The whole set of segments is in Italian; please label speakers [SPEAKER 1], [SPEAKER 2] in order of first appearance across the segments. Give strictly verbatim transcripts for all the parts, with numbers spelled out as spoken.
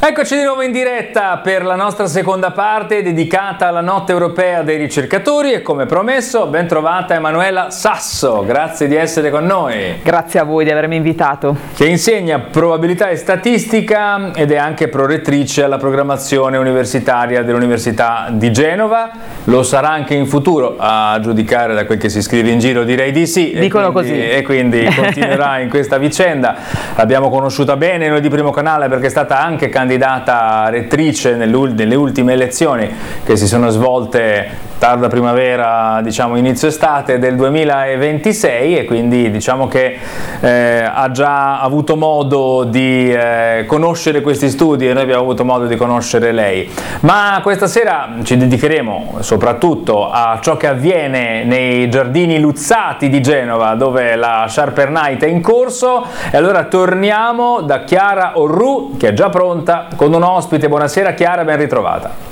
[SPEAKER 1] Eccoci di nuovo in diretta per la nostra seconda parte dedicata alla Notte Europea dei Ricercatori e come promesso ben trovata Emanuela Sasso, grazie di essere con noi.
[SPEAKER 2] Grazie a voi di avermi invitato.
[SPEAKER 1] Che insegna probabilità e statistica ed è anche prorettrice alla programmazione universitaria dell'Università di Genova, lo sarà anche in futuro a giudicare da quel che si scrive in giro, direi di sì.
[SPEAKER 2] Dicono
[SPEAKER 1] e quindi,
[SPEAKER 2] così.
[SPEAKER 1] E quindi continuerà in questa vicenda. L'abbiamo conosciuta bene noi di Primo Canale perché è stata anche candidata rettrice nelle ultime elezioni che si sono svolte tarda primavera, diciamo inizio estate del duemilaventisei, e quindi diciamo che eh, ha già avuto modo di eh, conoscere questi studi e noi abbiamo avuto modo di conoscere lei. Ma questa sera ci dedicheremo soprattutto a ciò che avviene nei giardini Luzzati di Genova, dove la Sharper Night è in corso, e allora torniamo da Chiara Orru che è già pronta con un ospite. Buonasera Chiara, ben ritrovata.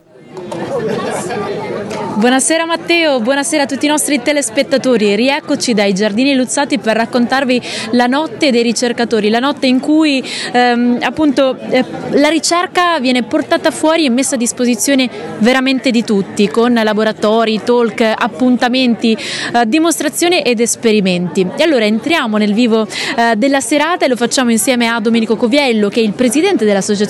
[SPEAKER 3] Buonasera Matteo, buonasera a tutti i nostri telespettatori. Rieccoci dai Giardini Luzzati per raccontarvi la notte dei ricercatori, la notte in cui ehm, appunto eh, la ricerca viene portata fuori e messa a disposizione veramente di tutti, con laboratori, talk, appuntamenti, eh, dimostrazioni ed esperimenti. E allora entriamo nel vivo eh, della serata e lo facciamo insieme a Domenico Coviello, che è il presidente dell'associazione